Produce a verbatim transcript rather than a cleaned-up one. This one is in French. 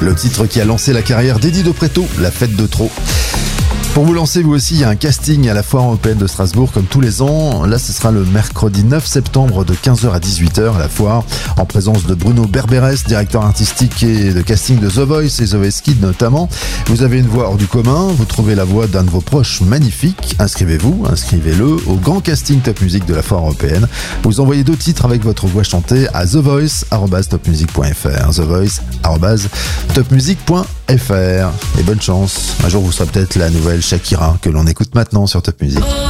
le titre qui a lancé la carrière d'Eddie De Pretto, La Fête de Trop. Pour vous lancer, vous aussi, il y a un casting à la Foire Européenne de Strasbourg, comme tous les ans. Là, ce sera le mercredi neuf septembre de quinze heures à dix-huit heures à la Foire, en présence de Bruno Berberes, directeur artistique et de casting de The Voice et The Voice Kids notamment. Vous avez une voix hors du commun, vous trouvez la voix d'un de vos proches magnifique. Inscrivez-vous, inscrivez-le au grand casting Top Music de la Foire Européenne. Vous envoyez deux titres avec votre voix chantée à the voice arobase top music point f r. the voice arobase top music point f r. Et bonne chance. Un jour, vous serez peut-être la nouvelle Shakira que l'on écoute maintenant sur Top Music.